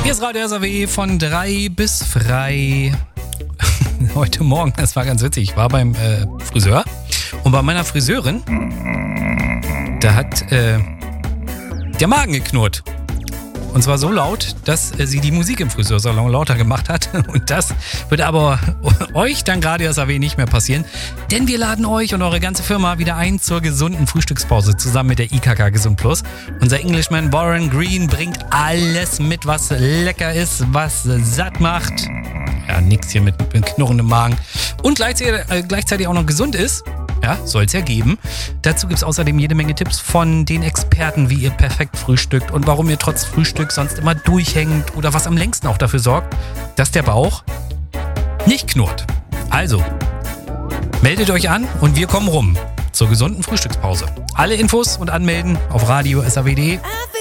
Hier ist Radio SAW von 3 bis frei. Heute Morgen, das war ganz witzig, ich war beim Friseur und bei meiner Friseurin, da hat der Magen geknurrt. Und zwar so laut, dass sie die Musik im Friseursalon lauter gemacht hat. Und das wird aber euch dann Radio SAW nicht mehr passieren. Denn wir laden euch und eure ganze Firma wieder ein zur gesunden Frühstückspause zusammen mit der IKK Gesund Plus. Unser Englishman Warren Green bringt alles mit, was lecker ist, was satt macht. Ja, nix hier mit knurrendem Magen. Und gleichzeitig auch noch gesund ist. Ja, soll es ja geben. Dazu gibt es außerdem jede Menge Tipps von den Experten, wie ihr perfekt frühstückt und warum ihr trotz Frühstück sonst immer durchhängt oder was am längsten auch dafür sorgt, dass der Bauch nicht knurrt. Also, meldet euch an und wir kommen rum zur gesunden Frühstückspause. Alle Infos und anmelden auf radio SAW.de.